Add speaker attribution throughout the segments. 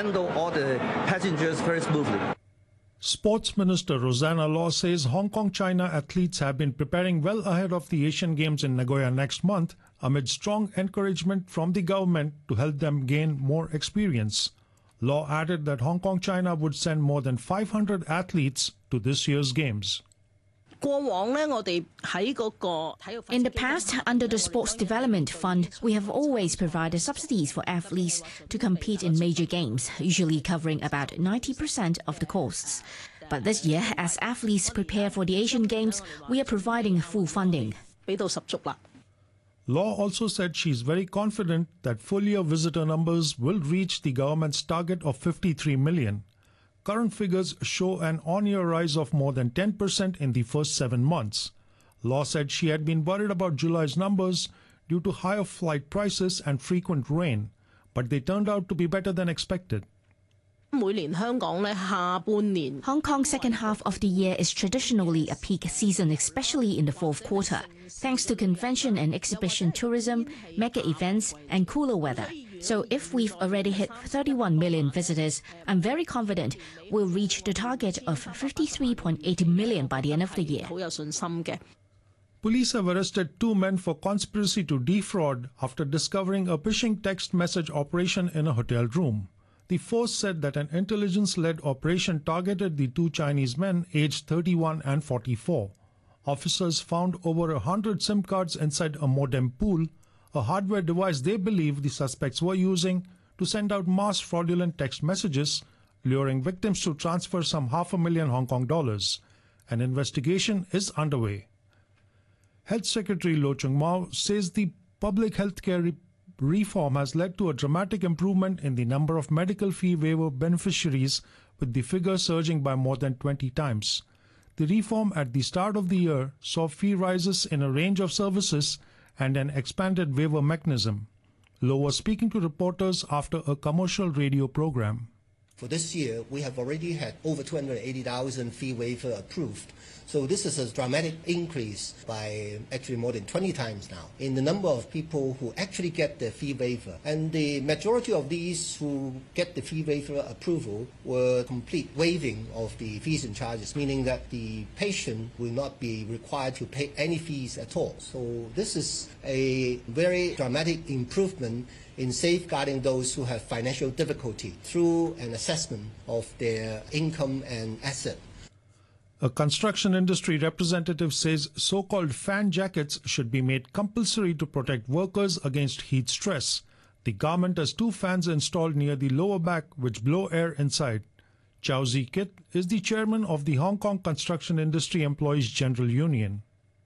Speaker 1: handle all the passengers very smoothly.
Speaker 2: Sports Minister Rosanna Law says Hong Kong-China athletes have been preparing well ahead of the Asian Games in Nagoya next month amid strong encouragement from the government to help them gain more experience. Law added that Hong Kong-China would send more than 500 athletes to this year's Games.
Speaker 3: In the past, under the Sports Development Fund, we have always provided subsidies for athletes to compete in major games, usually covering about 90% of the costs. But this year, as athletes prepare for the Asian Games, we are providing full funding.
Speaker 2: Law also said she is very confident that full-year visitor numbers will reach the government's target of 53 million. Current figures show an on-year rise of more than 10% in the first 7 months. Law said she had been worried about July's numbers due to higher flight prices and frequent rain, but they turned out to be better than expected.
Speaker 3: Hong Kong's second half of the year is traditionally a peak season, especially in the fourth quarter, thanks to convention and exhibition tourism, mega events, and cooler weather. So if we've already hit 31 million visitors, I'm very confident we'll reach the target of 53.8 million by the end of the year.
Speaker 2: Police have arrested 2 men for conspiracy to defraud after discovering a phishing text message operation in a hotel room. The force said that an intelligence-led operation targeted the 2 Chinese men aged 31 and 44. Officers found over 100 SIM cards inside a modem pool, a hardware device they believe the suspects were using to send out mass fraudulent text messages, luring victims to transfer some $500,000 Hong Kong dollars. An investigation is underway. Health Secretary Loh Chung Mau says the public healthcare reform has led to a dramatic improvement in the number of medical fee waiver beneficiaries, with the figure surging by more than 20 times. The reform at the start of the year saw fee rises in a range of services and an expanded waiver mechanism. Loh was speaking to reporters after a commercial radio program.
Speaker 4: For this year, we have already had over 280,000 fee waiver approved. So this is a dramatic increase by actually more than 20 times now in the number of people who actually get the fee waiver. And the majority of these who get the fee waiver approval were complete waiving of the fees and charges, meaning that the patient will not be required to pay any fees at all. So this is a very dramatic improvement in safeguarding those who have financial difficulty through an assessment of their income and asset.
Speaker 2: A construction industry representative says so-called fan jackets should be made compulsory to protect workers against heat stress. The government has 2 fans installed near the lower back which blow air inside. Chow Zi Kit is the chairman of the Hong Kong Construction Industry Employees General Union.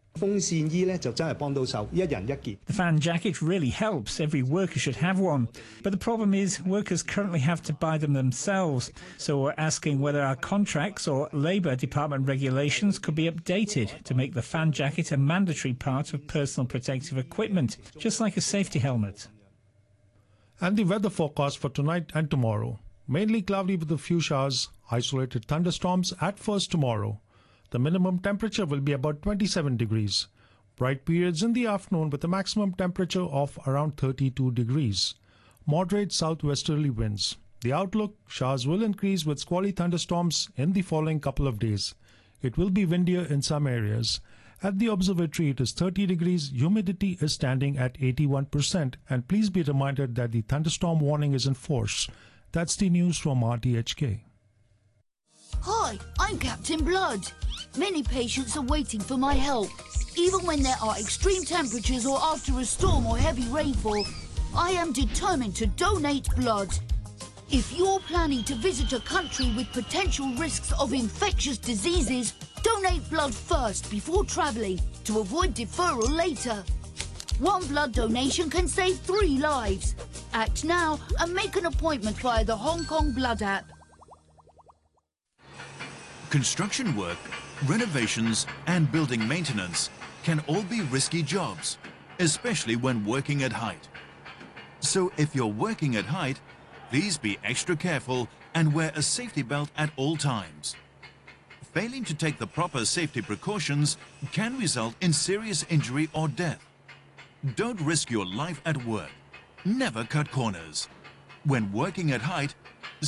Speaker 5: The fan jacket really helps. Every worker should have one. But the problem is workers currently have to buy them themselves. So we're asking whether our contracts or Labour Department regulations could be updated to make the fan jacket a mandatory part of personal protective equipment, just like a safety helmet.
Speaker 2: And the weather forecast for tonight and tomorrow. Mainly cloudy with a few showers, isolated thunderstorms at first tomorrow. The minimum temperature will be about 27 degrees. Bright periods in the afternoon with a maximum temperature of around 32 degrees. Moderate southwesterly winds. The outlook: showers will increase with squally thunderstorms in the following couple of days. It will be windier in some areas. At the observatory it is 30 degrees, humidity is standing at 81%, and please be reminded that the thunderstorm warning is in force. That's the news from RTHK.
Speaker 6: Hi, I'm Captain Blood. Many patients are waiting for my help. Even when there are extreme temperatures or after a storm or heavy rainfall, I am determined to donate blood. If you're planning to visit a country with potential risks of infectious diseases, donate blood first before travelling to avoid deferral later. 1 blood donation can save 3 lives. Act now and make an appointment via the Hong Kong Blood app.
Speaker 7: Construction work, renovations and building maintenance can all be risky jobs, especially when working at height. So if you're working at height, please be extra careful and wear a safety belt at all times. Failing to take the proper safety precautions can result in serious injury or death. Don't risk your life at work. Never cut corners. When working at height,